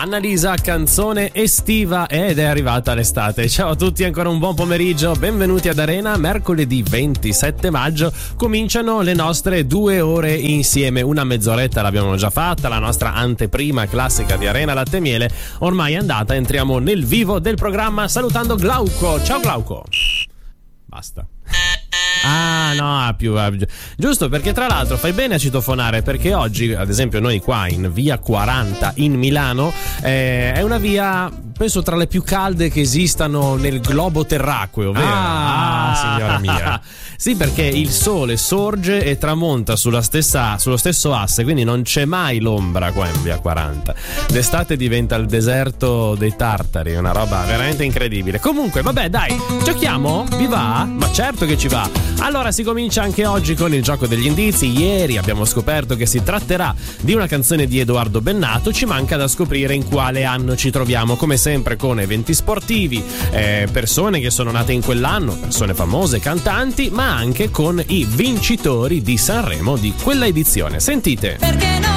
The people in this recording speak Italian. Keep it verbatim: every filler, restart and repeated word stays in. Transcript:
Annalisa, canzone estiva, ed è arrivata l'estate. Ciao a tutti, ancora un buon pomeriggio, benvenuti ad Arena. Mercoledì ventisette maggio cominciano le nostre due ore insieme. Una mezz'oretta l'abbiamo già fatta, la nostra anteprima classica di Arena Latte e Miele ormai è andata. Entriamo nel vivo del programma salutando Glauco. Ciao Glauco. Basta. Ah no, più giusto, perché tra l'altro fai bene a citofonare, perché oggi ad esempio noi qua in via quaranta in Milano eh, è una via penso tra le più calde che esistano nel globo terracqueo, vero? Ah, ah signora mia. Sì, perché il sole sorge e tramonta sulla stessa, sullo stesso asse, quindi non c'è mai l'ombra qua in via quaranta. D'estate diventa il deserto dei tartari, una roba veramente incredibile. Comunque, vabbè, dai, giochiamo? Vi va? Ma certo che ci va. Allora si comincia anche oggi con il gioco degli indizi. Ieri abbiamo scoperto che si tratterà di una canzone di Edoardo Bennato, ci manca da scoprire in quale anno ci troviamo, come sempre con eventi sportivi, eh, persone che sono nate in quell'anno, persone famose, cantanti, ma anche con i vincitori di Sanremo di quella edizione. Sentite. Perché no?